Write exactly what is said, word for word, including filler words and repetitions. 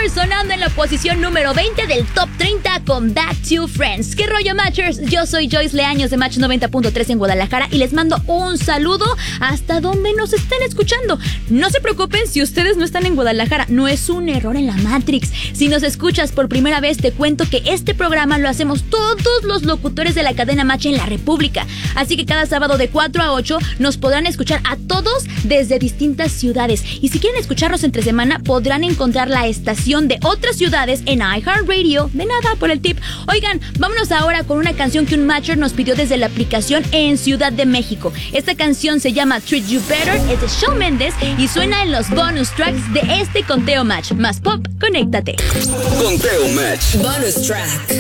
Colors sonando en la posición número veinte del Top treinta con Back to Friends. ¿Qué rollo, Matchers? Yo soy Joyce Leaños de Match noventa punto tres en Guadalajara y les mando un saludo hasta donde nos estén escuchando. No se preocupen si ustedes no están en Guadalajara, no es un error en la Matrix. Si nos escuchas por primera vez, te cuento que este programa lo hacemos todos los locutores de la cadena Match en la República. Así que cada sábado de cuatro a ocho nos podrán escuchar a todos desde distintas ciudades. Y si quieren escucharnos entre semana, podrán encontrar la estación de otras ciudades en iHeartRadio. De nada por el tip. Oigan, vámonos ahora con una canción que un Matcher nos pidió desde la aplicación en Ciudad de México. Esta canción se llama Treat You Better, es de Shawn Mendes y suena en los bonus tracks de este Conteo Match. Más pop, conéctate. Conteo Match. Bonus track.